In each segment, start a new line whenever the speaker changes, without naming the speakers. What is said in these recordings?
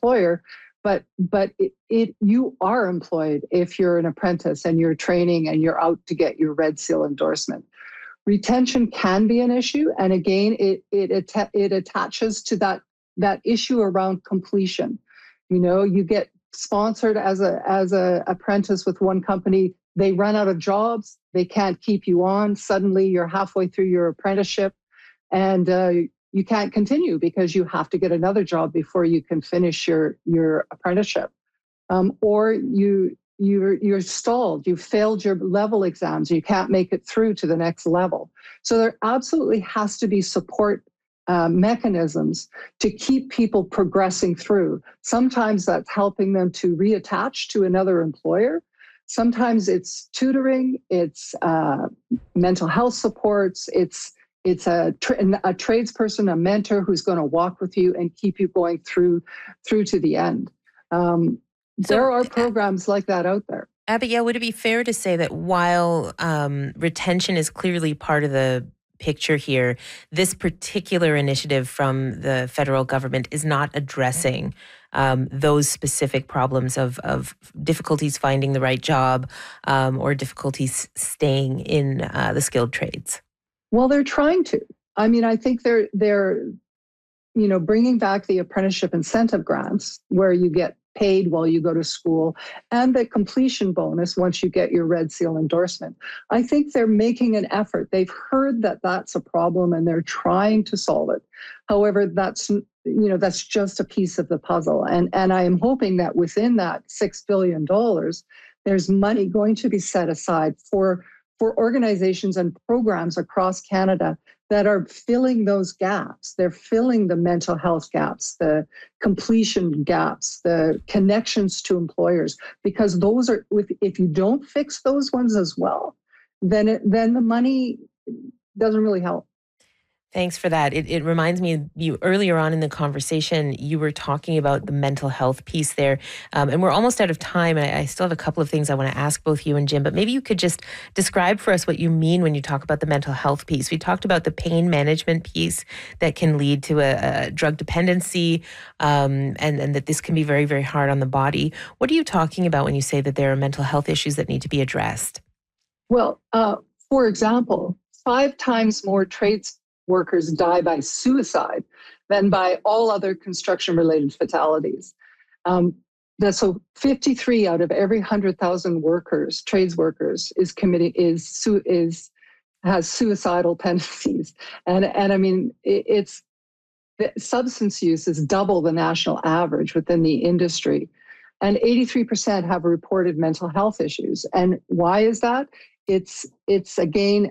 employer, but you are employed if you're an apprentice and you're training and you're out to get your Red Seal endorsement. Retention can be an issue, and again, it attaches to that issue around completion. You get sponsored as a apprentice with one company, they run out of jobs, they can't keep you on. Suddenly, you're halfway through your apprenticeship, and you can't continue because you have to get another job before you can finish your apprenticeship, or you're stalled. You failed your level exams. You can't make it through to the next level. So there absolutely has to be support mechanisms to keep people progressing through. Sometimes that's helping them to reattach to another employer. Sometimes it's tutoring, it's mental health supports, it's a tradesperson, a mentor who's going to walk with you and keep you going through to the end. There are programs like that out there.
Abigail, would it be fair to say that while retention is clearly part of the picture here, this particular initiative from the federal government is not addressing those specific problems of difficulties finding the right job or difficulties staying in the skilled trades?
Well, they're trying to. I mean, I think they're bringing back the apprenticeship incentive grants where you get paid while you go to school, and the completion bonus once you get your Red Seal endorsement. I think they're making an effort. They've heard that that's a problem and they're trying to solve it. However, that's just a piece of the puzzle. And I am hoping that within that $6 billion, there's money going to be set aside for organizations and programs across Canada that are filling those gaps. They're filling the mental health gaps, the completion gaps, the connections to employers, because those are, if you don't fix those ones as well, then the money doesn't really help.
Thanks for that. It reminds me of you earlier on in the conversation, you were talking about the mental health piece there. And we're almost out of time. And I still have a couple of things I want to ask both you and Jim, but maybe you could just describe for us what you mean when you talk about the mental health piece. We talked about the pain management piece that can lead to a drug dependency, and that this can be very, very hard on the body. What are you talking about when you say that there are mental health issues that need to be addressed?
Well, for example, 5 times more trades workers die by suicide than by all other construction-related fatalities. So 53 out of every 100,000 workers, trades workers, has suicidal tendencies, and I mean substance use is double the national average within the industry, and 83% have reported mental health issues. And why is that? It's again,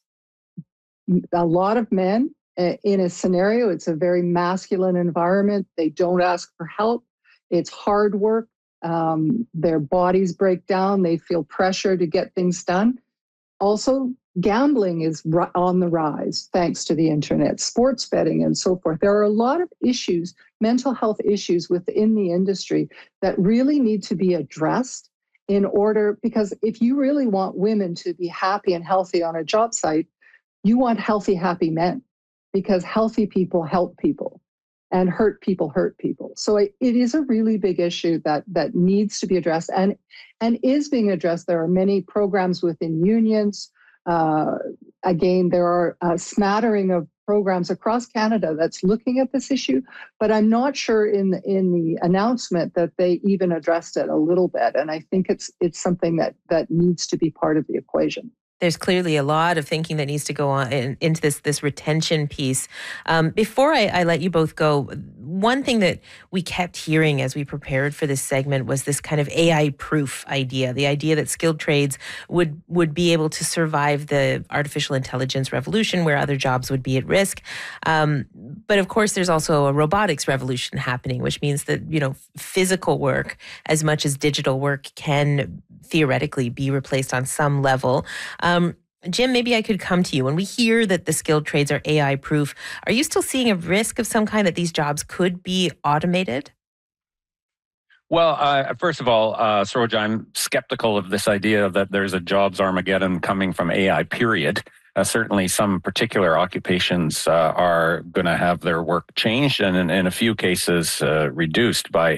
a lot of men in a scenario, it's a very masculine environment. They don't ask for help. It's hard work. Their bodies break down. They feel pressure to get things done. Also, gambling is on the rise thanks to the internet, sports betting and so forth. There are a lot of issues, mental health issues within the industry that really need to be addressed because if you really want women to be happy and healthy on a job site, you want healthy, happy men, because healthy people help people and hurt people hurt people. So it is a really big issue that needs to be addressed and is being addressed. There are many programs within unions. Again, there are a smattering of programs across Canada that's looking at this issue, but I'm not sure in the announcement that they even addressed it a little bit. And I think it's something that needs to be part of the equation.
There's clearly a lot of thinking that needs to go on into this retention piece. Before I let you both go, one thing that we kept hearing as we prepared for this segment was this kind of AI-proof idea, the idea that skilled trades would be able to survive the artificial intelligence revolution where other jobs would be at risk. But of course, there's also a robotics revolution happening, which means that, physical work as much as digital work can theoretically be replaced on some level. Jim, maybe I could come to you. When we hear that the skilled trades are AI-proof, are you still seeing a risk of some kind that these jobs could be automated?
Well, first of all, Saroj, I'm skeptical of this idea that there's a jobs Armageddon coming from AI, period. Certainly some particular occupations are going to have their work changed and in a few cases reduced by